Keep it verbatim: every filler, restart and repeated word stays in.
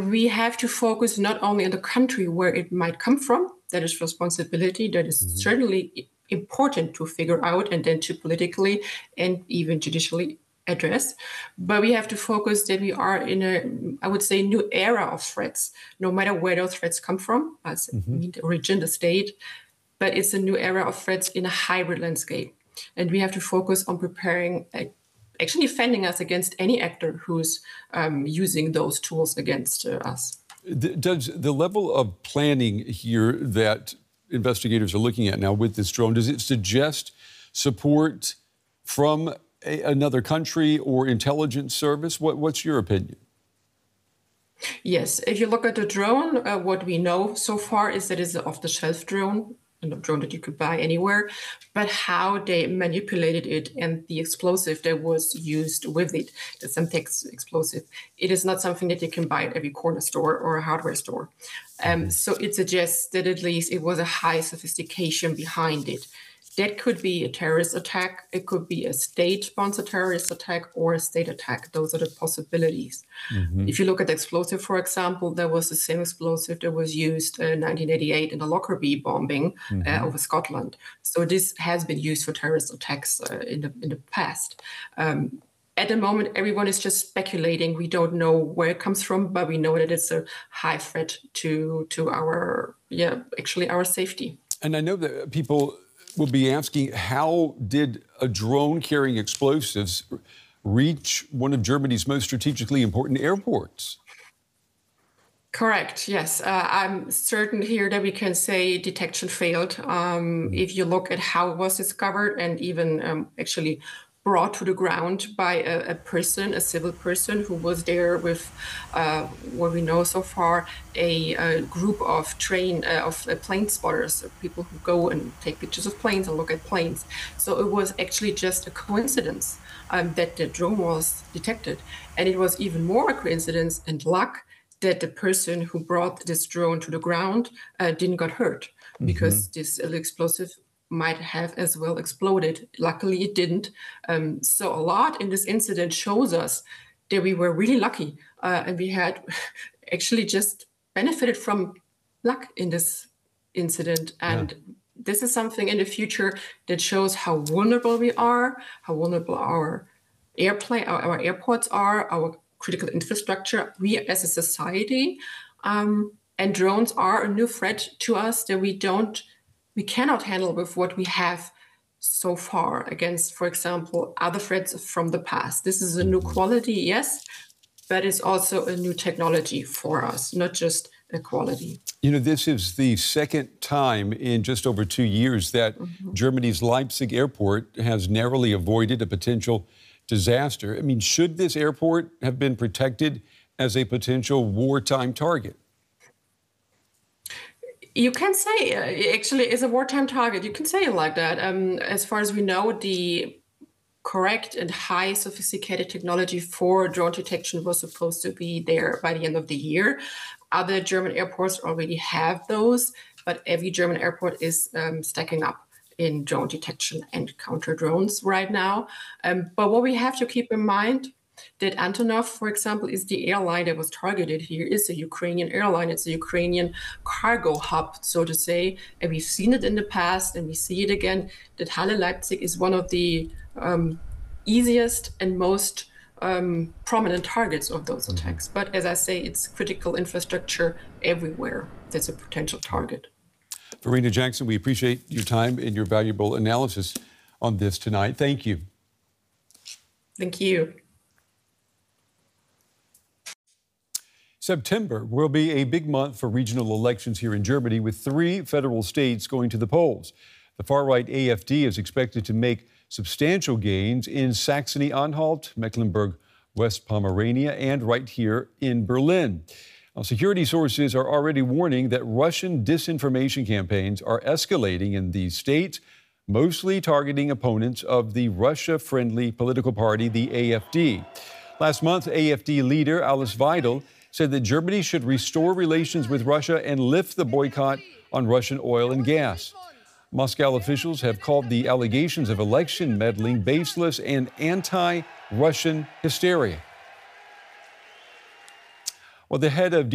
we have to focus not only on the country where it might come from, that is responsibility, that is Mm-hmm. certainly important to figure out and then to politically and even judicially address. But we have to focus that we are in a, I would say, new era of threats, no matter where those threats come from, as Mm-hmm. I mean, the origin, the state, but it's a new era of threats in a hybrid landscape. And we have to focus on preparing, uh, actually defending us against any actor who's um, using those tools against uh, us. Does the level of planning here that investigators are looking at now with this drone, does it suggest support from a, another country or intelligence service? What, what's your opinion? Yes, if you look at the drone, uh, what we know so far is that it's an off-the-shelf drone, a drone that you could buy anywhere, but how they manipulated it and the explosive that was used with it, the Semtex explosive, it is not something that you can buy at every corner store or a hardware store. Um, so it suggests that at least it was a high sophistication behind it. That could be a terrorist attack, it could be a state-sponsored terrorist attack or a state attack. Those are the possibilities. Mm-hmm. If you look at the explosive, for example, there was the same explosive that was used in nineteen eighty-eight in the Lockerbie bombing Mm-hmm. uh, over Scotland. So this has been used for terrorist attacks uh, in the in the past. Um, At the moment, everyone is just speculating. We don't know where it comes from, but we know that it's a high threat to to our, yeah, actually our safety. And I know that people will be asking, how did a drone carrying explosives reach one of Germany's most strategically important airports? Correct, yes. Uh, I'm certain here that we can say detection failed. Um, if you look at how it was discovered and even um, actually brought to the ground by a, a person, a civil person who was there with, uh, what we know so far, a, a group of train uh, of uh, plane spotters, people who go and take pictures of planes and look at planes. So it was actually just a coincidence um, that the drone was detected, and it was even more a coincidence and luck that the person who brought this drone to the ground uh, didn't get hurt, Mm-hmm. because this explosive might have as well exploded. Luckily, it didn't. Um, so a lot in this incident shows us that we were really lucky, uh, and we had actually just benefited from luck in this incident. And Yeah. this is something in the future that shows how vulnerable we are, how vulnerable our airplane, our, our airports are, our critical infrastructure, we as a society. Um, and drones are a new threat to us that we don't we cannot handle with what we have so far against, for example, other threats from the past. This is a new quality, yes, but it's also a new technology for us, not just a quality. You know, this is the second time in just over two years that Mm-hmm. Germany's Leipzig airport has narrowly avoided a potential disaster. I mean, should this airport have been protected as a potential wartime target? You can say, uh, actually, it's a wartime target. You can say it like that. Um, as far as we know, the correct and high sophisticated technology for drone detection was supposed to be there by the end of the year. Other German airports already have those, but every German airport is um, stacking up in drone detection and counter drones right now. Um, but what we have to keep in mind that Antonov, for example, is the airline that was targeted here, is a Ukrainian airline. It's a Ukrainian cargo hub, so to say. And we've seen it in the past, and we see it again, that Halle Leipzig is one of the um, easiest and most um, prominent targets of those attacks. But as I say, it's critical infrastructure everywhere that's a potential target. Verena Jackson, we appreciate your time and your valuable analysis on this tonight. Thank you. Thank you. September will be a big month for regional elections here in Germany, with three federal states going to the polls. The far-right A F D is expected to make substantial gains in Saxony-Anhalt, Mecklenburg-West Pomerania, and right here in Berlin. Now, security sources are already warning that Russian disinformation campaigns are escalating in these states, mostly targeting opponents of the Russia-friendly political party, the A F D. Last month, A F D leader Alice Weidel said that Germany should restore relations with Russia and lift the boycott on Russian oil and gas. Moscow officials have called the allegations of election meddling baseless and anti-Russian hysteria. Well, the head of